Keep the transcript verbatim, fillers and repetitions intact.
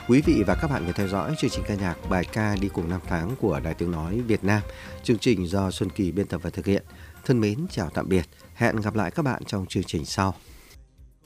Quý vị và các bạn vừa theo dõi chương trình ca nhạc bài ca đi cùng năm tháng của Đài Tiếng Nói Việt Nam. Chương trình do Xuân Kỳ biên tập và thực hiện. Thân mến chào tạm biệt. Hẹn gặp lại các bạn trong chương trình sau.